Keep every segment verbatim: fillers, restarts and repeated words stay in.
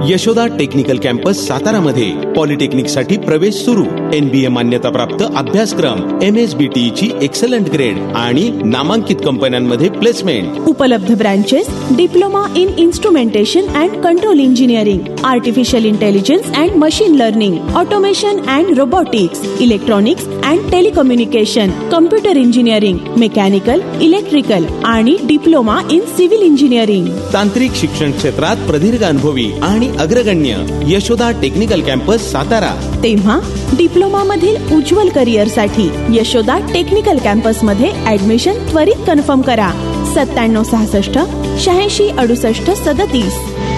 Yashoda technical campus Satara मध्ये polytechnic साठी प्रवेश सुरू. एनबीए मान्यता प्राप्त अभ्यासक्रम, एम एस बी टी ची एक्सलंट ग्रेड आणि नामांकित कंपन्यांमध्ये प्लेसमेंट. उपलब्ध branches: diploma in instrumentation and control engineering, artificial intelligence and machine learning, automation and robotics, electronics and telecommunication, computer engineering, mechanical, electrical आणि डिप्लोमा इन सिव्हिल इंजिनिअरिंग. तांत्रिक शिक्षण क्षेत्रात प्रदीर्घ अनुभवी आणि अग्रगण्य यशोदा टेक्निकल कॅम्पस सातारा. तेव्हा डिप्लोमा मधील उज्ज्वल करिअर साठी यशोदा टेक्निकल कॅम्पस मध्ये ऍडमिशन त्वरित कन्फर्म करा. सत्त्याण्णव सहासष्ट शहाऐंशी अडुसष्ट सदतीस.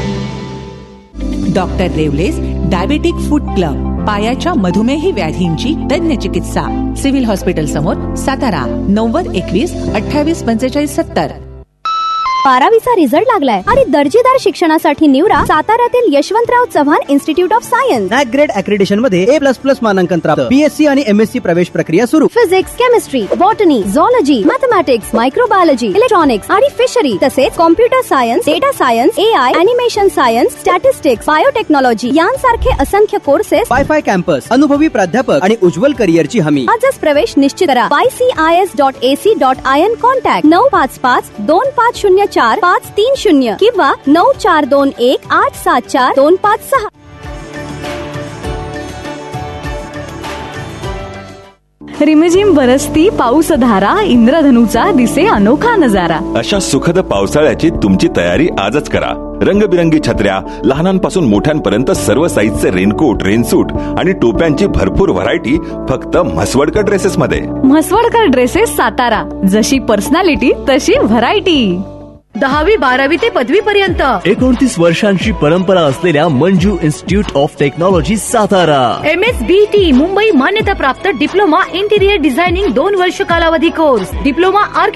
डॉक्टर रेवलेस डायबेटिक फूड क्लब, पायाच्या मधुमेही व्याधींची तज्ञ चिकित्सा. सिव्हिल हॉस्पिटल समोर, सातारा. नव्वद एकवीस अठ्ठावीस पंचेचाळीस सत्तर. बारावीचा रिझल्ट लागलाय आणि दर्जेदार शिक्षणासाठी निवडा साताऱ्यातील Yashwantrao Chavan institute of science. NAAC grade accreditation मध्ये ए प्लस प्लस मानांकन प्राप्त. बीएससी आणि एमएससी प्रवेश प्रक्रिया सुरू. Physics, chemistry, botany, झॉलॉजी, mathematics, microbiology, electronics आणि फिशरी, तसेच computer science, data science, A I, animation science, statistics, biotechnology यांसारखे असंख्य कोर्सेस. वायफाय कॅम्पस, अनुभवी प्राध्यापक आणि उज्ज्वल करिअरची हमी. आजच प्रवेश निश्चित करा. Y C I S dot AC dot I N. Contact नऊ पाच पाच दोन पाच शून्य चार पाच तीन शून्य किंवा नऊ चार दोन एक आठ सात चार दोन पाच सहा. रिमझिम बरसती पाऊसधारा, इंद्रधनुचा दिसे अनोखा नजारा. अशा सुखद पावसाळ्याची तुमची तयारी आजच करा. रंगबिरंगी छत्र्या, लहानांपासून मोठ्यांपर्यंत सर्व साईजचे रेनकोट, रेनसूट आणि टोप्यांची भरपूर व्हरायटी फक्त म्हसवडकर ड्रेसेस मध्ये. म्हसवडकर ड्रेसेस सातारा. जशी पर्सनॅलिटी तशी व्हरायटी. दहावी बारावी ते पदवी पर्यंत एकोणतीस वर्षांची परंपरा असलेल्या Manju institute of technology Satara. M S B T Mumbai मान्यता प्राप्त डिप्लोमा इंटिरियर डिझायनिंग दोन वर्ष कालावधी कोर्स, डिप्लोमा आर्किटेक्चर